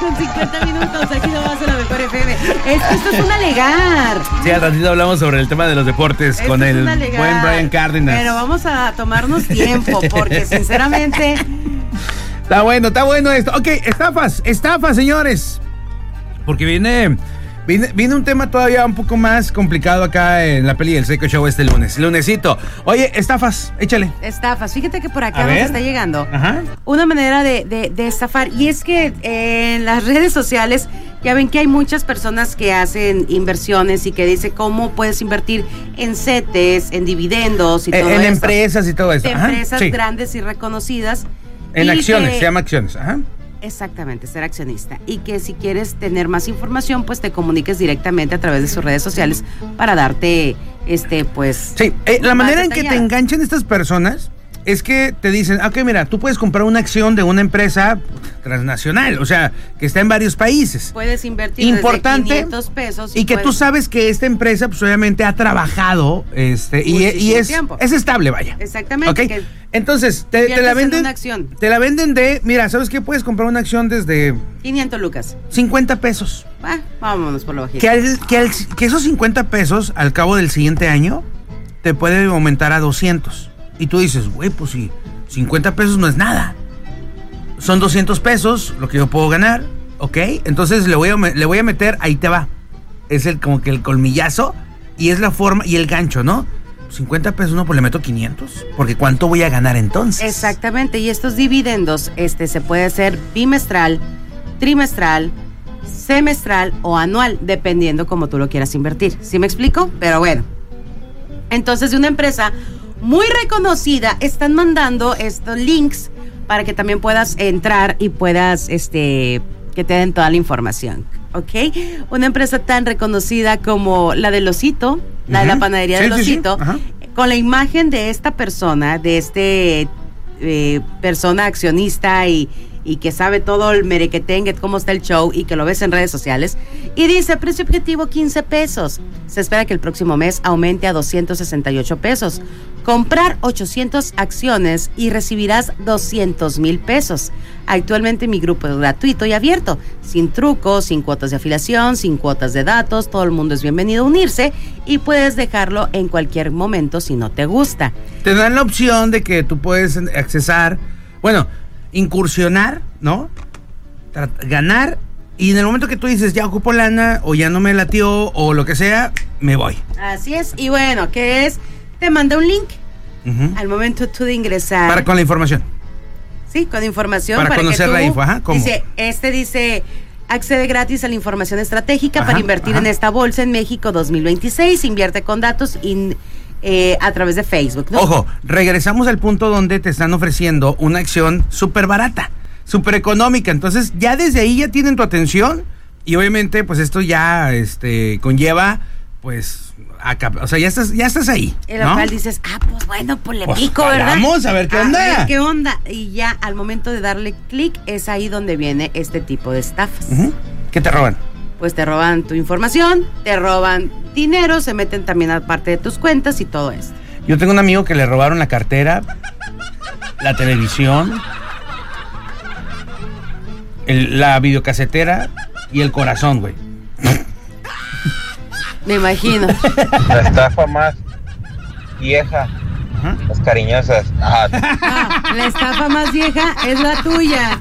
6:50 aquí nomás en la Mejor FM. Esto es un alegar. Sí, al ratito hablamos sobre el tema de los deportes con el buen Brian Cárdenas. Pero vamos a tomarnos tiempo porque sinceramente... Está bueno esto. Ok, estafas, señores. Porque viene un tema todavía un poco más complicado acá en la peli del Seco Show este lunesito. Oye, estafas, échale. Estafas, fíjate que por acá nos está llegando Ajá. una manera de estafar. Y es que en las redes sociales ya ven que hay muchas personas que hacen inversiones y que dicen cómo puedes invertir en CETES, en dividendos y todo eso. En empresas y todo eso. De empresas grandes y reconocidas. En acciones, se llama acciones. Ajá. Exactamente, ser accionista. Y que si quieres tener más información, pues te comuniques directamente a través de sus redes sociales para darte, pues... Sí, la manera en que te enganchan estas personas es que te dicen, ok, mira, tú puedes comprar una acción de una empresa transnacional, o sea, que está en varios países. Puedes invertir importante, desde 500 pesos. Y que tú sabes que esta empresa, pues obviamente ha trabajado, y es estable, vaya. Exactamente. Okay. Entonces, te la venden. Una acción. Te la venden mira, ¿sabes qué? Puedes comprar una acción desde 500 lucas. 50 pesos. Vámonos por lo bajito. Que esos 50 pesos, al cabo del siguiente año, te puede aumentar a 200. Y tú dices, güey, pues si 50 pesos no es nada. Son 200 pesos lo que yo puedo ganar, ¿ok? Entonces le voy a meter, ahí te va. Es como que el colmillazo y es la forma y el gancho, ¿no? 50 pesos, no, pues le meto 500. Porque ¿cuánto voy a ganar entonces? Exactamente, y estos dividendos se puede hacer bimestral, trimestral, semestral o anual, dependiendo como tú lo quieras invertir. ¿Sí me explico? Pero bueno. Entonces, de una empresa muy reconocida, están mandando estos links para que también puedas entrar y puedas, que te den toda la información, ¿ok? Una empresa tan reconocida como la del Osito, la de la panadería del Osito, con la imagen de esta persona, de persona accionista y que sabe todo el merequetengue, cómo está el show y que lo ves en redes sociales. Y dice, precio objetivo 15 pesos. Se espera que el próximo mes aumente a 268 pesos. Comprar 800 acciones y recibirás 200,000 pesos. Actualmente mi grupo es gratuito y abierto, sin trucos, sin cuotas de afiliación, sin cuotas de datos. Todo el mundo es bienvenido a unirse y puedes dejarlo en cualquier momento si no te gusta. Te dan la opción de que tú puedes accesar, incursionar, ¿no? Ganar, y en el momento que tú dices, ya ocupo lana, o ya no me latió, o lo que sea, me voy. Así es, y bueno, ¿qué es? Te manda un link al momento tú de ingresar. Con la información. Sí, con información. Para conocer la info, ¿cómo? Dice, accede gratis a la información estratégica para invertir en esta bolsa en México 2026, invierte con datos a través de Facebook, ¿no? Ojo, regresamos al punto donde te están ofreciendo una acción súper barata, súper económica. Entonces, ya desde ahí ya tienen tu atención y obviamente, pues esto ya conlleva, pues, o sea, ya estás ahí, en lo cual dices, pues bueno, pues le pico, ¿verdad? Vamos a ver qué onda. A ver qué onda. Y ya al momento de darle clic, es ahí donde viene este tipo de estafas. ¿Qué te roban? Pues te roban tu información, te roban dinero, se meten también a parte de tus cuentas y todo esto. Yo tengo un amigo que le robaron la cartera, la televisión, la videocasetera y el corazón, güey. Me imagino. La estafa más vieja, las cariñosas. La estafa más vieja es la tuya.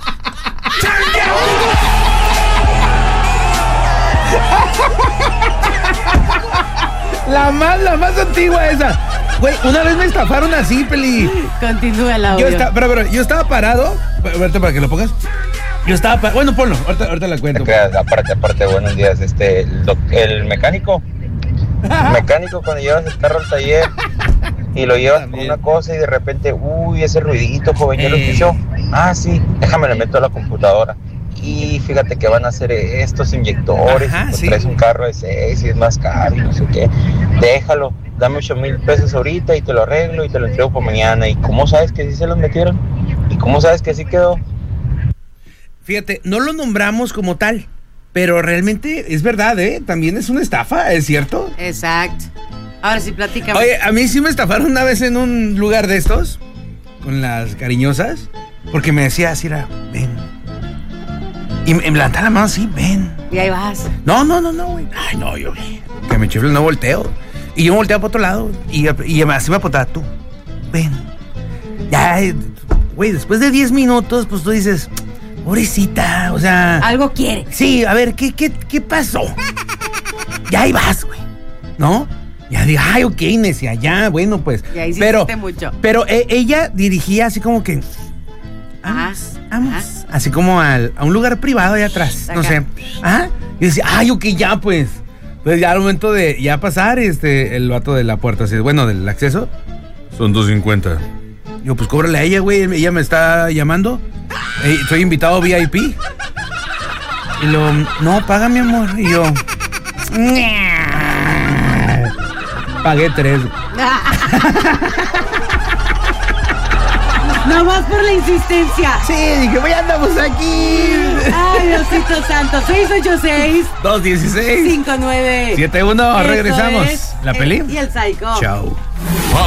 La más antigua esa. Güey, una vez me estafaron así, Peli. Continúa el audio. Pero yo estaba parado. Ahorita para que lo pongas. Yo estaba parado. Bueno, ponlo. Ahorita la cuento. Aparte, buenos días. El mecánico. Cuando llevas el carro al taller y lo llevas por una cosa y de repente, ese ruidito, joven, ¿ya lo escuchó? Sí, déjame le meto a la computadora. Y fíjate que van a hacer estos inyectores. Traes un carro de 6 y es más caro y no sé qué. Déjalo, dame 8,000 pesos ahorita y te lo arreglo y te lo entrego por mañana. ¿Y cómo sabes que sí se los metieron? ¿Y cómo sabes que sí quedó? Fíjate, no lo nombramos como tal, pero realmente es verdad, también es una estafa, ¿es cierto? Exacto. Ahora sí, platícame. Oye, a mí sí me estafaron una vez en un lugar de estos, con las cariñosas, porque me decía así, ven, Y me levanta la mano así, ven. Y ahí vas. No, güey. Ay, no, yo, que me chifle, no volteo. Y yo volteaba para otro lado. Y así me apuntaba, tú, ven. Ya, güey, después de 10 minutos, pues tú dices, pobrecita, o sea. Algo quiere. Sí, a ver, ¿qué pasó? Ya ahí vas, güey, ¿no? Ya dije, ay, ok, Necia, ya, bueno, pues. Y ahí sí hiciste mucho. Pero ella dirigía así como que, vamos. Así como a un lugar privado allá atrás, no sé. Ajá. Y decía, ay, ok, ya, pues. Entonces ya al momento de ya pasar, el vato de la puerta, así, bueno, del acceso, son 250. Yo, pues cóbrale a ella, güey, ella me está llamando. Soy invitado VIP. Y no, paga, mi amor. Y yo, pagué 3. No más por la insistencia. Sí, dije, ya andamos aquí. Ay, Diosito santo. 686-216-5971. Regresamos. Es ¿La peli? Y el Psycho. Chao.